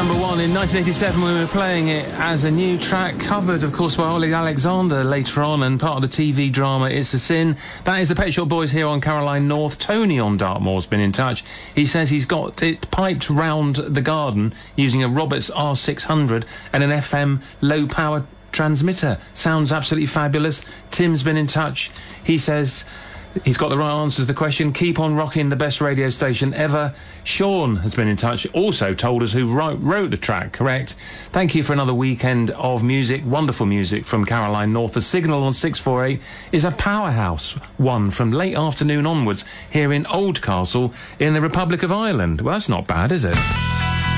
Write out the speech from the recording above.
number one in 1987 when we were playing it as a new track, covered, of course, by Ollie Alexander later on, and part of the TV drama It's a Sin. That is the Pet Shop Boys here on Caroline North. Tony on Dartmoor's been in touch. He says he's got it piped round the garden using a Roberts R600 and an FM low-power transmitter. Sounds absolutely fabulous. Tim's been in touch. He says he's got the right answers to the question. Keep on rocking, the best radio station ever. Sean has been in touch, also told us who wrote the track, correct. Thank you for another weekend of music, wonderful music from Caroline North. The signal on 648 is a powerhouse one from late afternoon onwards here in Oldcastle in the Republic of Ireland. Well, that's not bad, is it?